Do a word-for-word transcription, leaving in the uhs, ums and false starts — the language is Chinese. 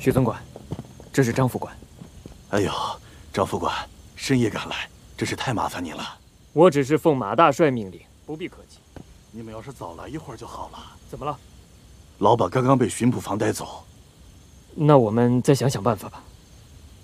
许总管，这是张副官。 哎呦，张副官，深夜赶来，真是太麻烦您了。 我只是奉马大帅命令，不必客气。 你们要是早来一会儿就好了。 怎么了？ 老鸨刚刚被巡捕房带走。 那我们再想想办法吧。